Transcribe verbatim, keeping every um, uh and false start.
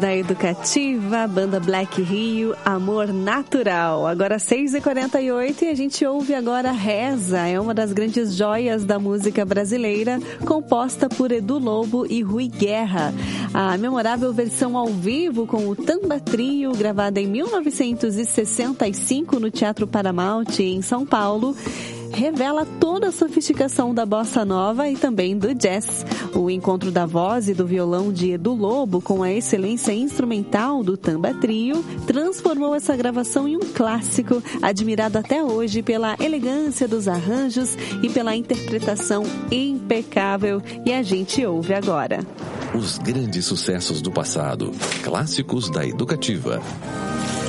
Da Educativa, banda Black Rio, Amor Natural. Agora seis e quarenta e oito e a gente ouve agora Reza. É uma das grandes joias da música brasileira, composta por Edu Lobo e Rui Guerra. A memorável versão ao vivo com o Tamba Trio, gravada em mil novecentos e sessenta e cinco no Teatro Paramount, em São Paulo, revela toda a sofisticação da bossa nova e também do jazz. O encontro da voz e do violão de Edu Lobo com a excelência instrumental do Tamba Trio transformou essa gravação em um clássico, admirado até hoje pela elegância dos arranjos e pela interpretação impecável. E a gente ouve agora. Os grandes sucessos do passado, clássicos da Educativa.